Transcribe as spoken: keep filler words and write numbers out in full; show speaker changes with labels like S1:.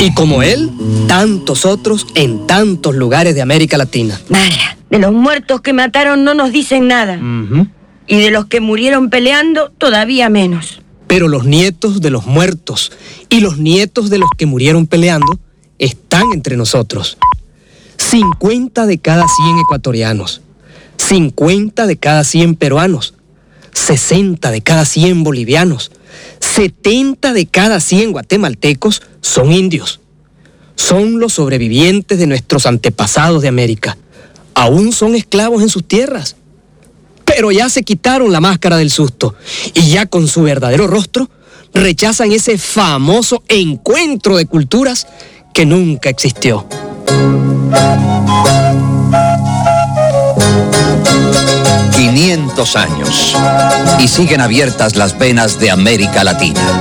S1: Y como él, tantos otros en tantos lugares de América Latina.
S2: Nada, de los muertos que mataron no nos dicen nada.
S1: Uh-huh.
S2: Y de los que murieron peleando, todavía menos.
S1: Pero los nietos de los muertos y los nietos de los que murieron peleando están entre nosotros. cincuenta de cada cien ecuatorianos, cincuenta de cada cien peruanos, sesenta de cada cien bolivianos, setenta de cada cien guatemaltecos son indios. Son los sobrevivientes de nuestros antepasados de América. Aún son esclavos en sus tierras. Pero ya se quitaron la máscara del susto y ya con su verdadero rostro rechazan ese famoso encuentro de culturas que nunca existió.
S3: quinientos años y siguen abiertas las venas de América Latina.